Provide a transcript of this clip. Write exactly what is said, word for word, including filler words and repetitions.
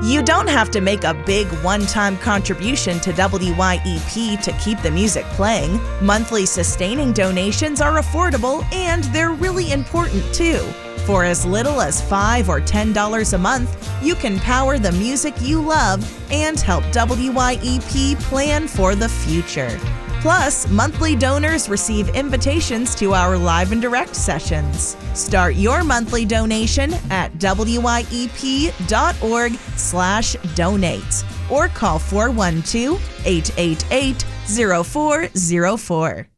You don't have to make a big one-time contribution to W Y E P to keep the music playing. Monthly sustaining donations are affordable and they're really important too. For as little as five dollars or ten dollars a month, you can power the music you love and help W Y E P plan for the future. Plus, monthly donors receive invitations to our live and direct sessions. Start your monthly donation at W Y E P dot org slash donate or call four one two, eight eight eight, zero four zero four.